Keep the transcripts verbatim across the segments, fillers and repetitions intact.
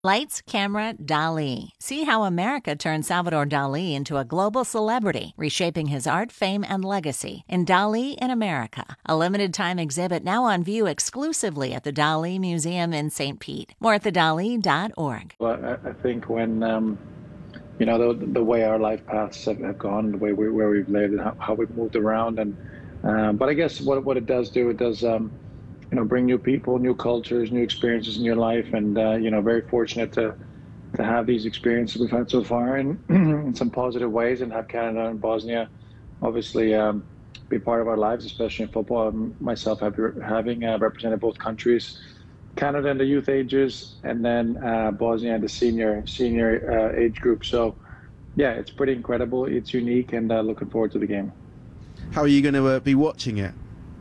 Lights, Camera, Dali. See how America turned Salvador Dali into a global celebrity, reshaping his art, fame, and legacy in Dali in America, a limited-time exhibit now on view exclusively at the Dali Museum in Saint Pete. More at the dali dot org. Well, I, I think when, um, you know, the, the way our life paths have, have gone, the way we, where we've lived, and how, how we've moved around, and um, but I guess what what it does do, it does. Um, you know, bring new people, new cultures, new experiences in your life. And, uh, you know, very fortunate to to have these experiences we've had so far in, in some positive ways, and have Canada and Bosnia obviously um, be part of our lives, especially in football. Um, myself have, having uh, represented both countries, Canada in the youth ages, and then uh, Bosnia in the senior, senior uh, age group. So, yeah, it's pretty incredible. It's unique, and uh, looking forward to the game. How are you going to uh, be watching it?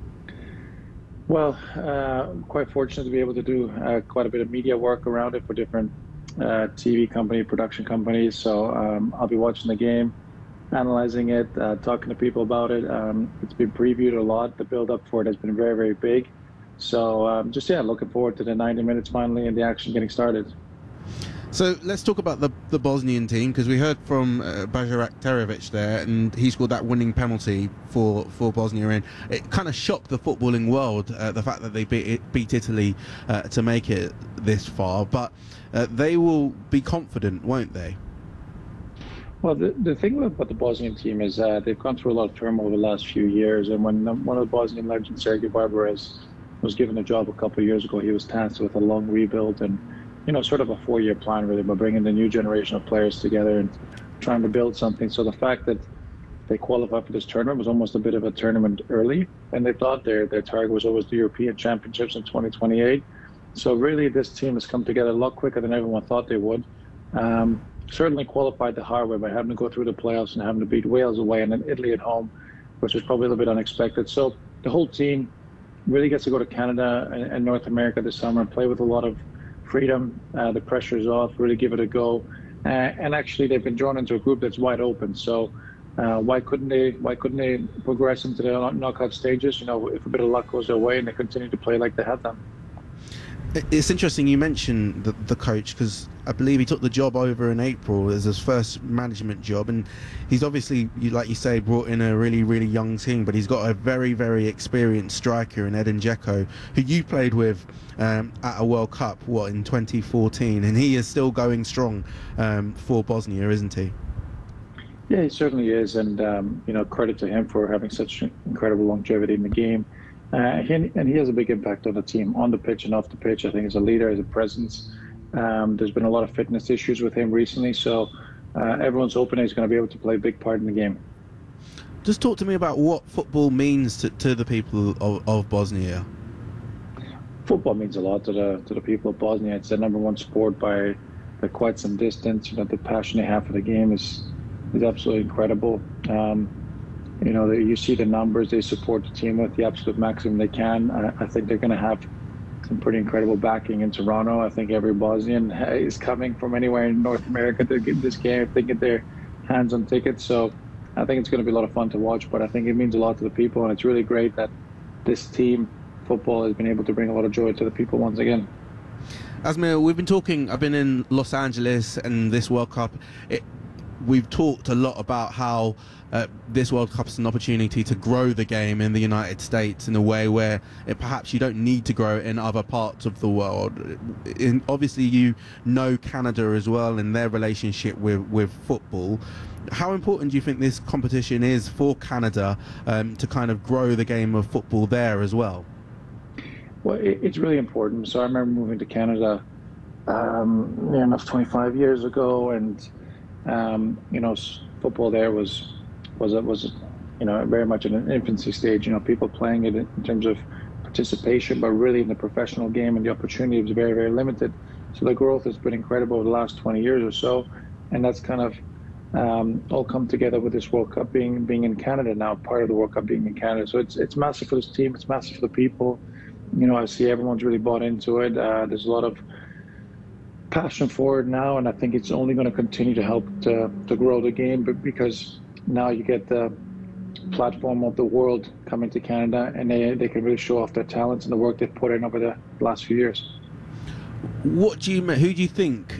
Well, uh, I'm quite fortunate to be able to do uh, quite a bit of media work around it for different uh, T V company, production companies. So um, I'll be watching the game, analyzing it, uh, talking to people about it. Um, it's been previewed a lot. The build-up for it has been very, very big. So um, just, yeah, looking forward to the ninety minutes finally and the action getting started. So let's talk about the, the Bosnian team, because we heard from uh, Bajarak Terevic there, and he scored that winning penalty for, for Bosnia, and it kind of shocked the footballing world, uh, the fact that they beat, beat Italy uh, to make it this far. But uh, they will be confident, won't they? Well, the, the thing about the Bosnian team is uh, they've gone through a lot of turmoil over the last few years, and when um, one of the Bosnian legends, Sergei Barbares, was given a job a couple of years ago, he was tasked with a long rebuild and you know, sort of a four-year plan really, by bringing the new generation of players together and trying to build something. So the fact that they qualified for this tournament was almost a bit of a tournament early, and they thought their their target was always the European Championships in twenty twenty-eight. So really, this team has come together a lot quicker than everyone thought they would. Um, certainly qualified the hard way by having to go through the playoffs and having to beat Wales away and then Italy at home, which was probably a little bit unexpected. So the whole team really gets to go to Canada and, and North America this summer and play with a lot of freedom. Uh, the pressure is off, really give it a go. Uh, and actually they've been drawn into a group that's wide open. So uh, why couldn't they why couldn't they progress into the knockout stages? You know, if a bit of luck goes their way and they continue to play like they have done. It's interesting you mentioned the, the coach, because I believe he took the job over in April as his first management job, and he's obviously, like you say, brought in a really, really young team, but he's got a very, very experienced striker in Edin Dzeko, who you played with um, at a World Cup, what, in twenty fourteen, and he is still going strong um, for Bosnia, isn't he? Yeah, he certainly is, and um, you know, credit to him for having such incredible longevity in the game. Uh, he, and he has a big impact on the team, on the pitch and off the pitch. I think as a leader, as a presence. Um, there's been a lot of fitness issues with him recently, so uh, everyone's hoping he's going to be able to play a big part in the game. Just talk to me about what football means to, to the people of, of Bosnia. Football means a lot to the to the people of Bosnia. It's the number one sport by, by quite some distance. You know, the passion they have for the game is is absolutely incredible. Um, You know, you see the numbers they support the team with the absolute maximum they can. I, I think they're going to have some pretty incredible backing in Toronto. I think every Bosnian is coming from anywhere in North America to get this game if they get their hands on tickets. So I think it's going to be a lot of fun to watch, but I think it means a lot to the people, and it's really great that this team, football, has been able to bring a lot of joy to the people once again. Asmir, we've been talking, I've been in Los Angeles and this World Cup. It, we've talked a lot about how uh, this World Cup is an opportunity to grow the game in the United States in a way where it, perhaps you don't need to grow it in other parts of the world. In, obviously, you know Canada as well and their relationship with, with football. How important do you think this competition is for Canada um, to kind of grow the game of football there as well? Well, it, it's really important. So I remember moving to Canada um, near enough twenty-five years ago, and um, you know, football there was was was you know very much in an infancy stage. You know, people playing it in terms of participation, but really in the professional game, and the opportunity was very very limited. So the growth has been incredible over the last twenty years or so, and that's kind of um, all come together with this World Cup being being in Canada now, part of the World Cup being in Canada. So it's it's massive for this team. It's massive for the people. You know, I see everyone's really bought into it. Uh, there's a lot of passion for it now, and I think it's only going to continue to help to, to grow the game, but because now you get the platform of the world coming to Canada, and they, they can really show off their talents and the work they've put in over the last few years. What do you? Who do you think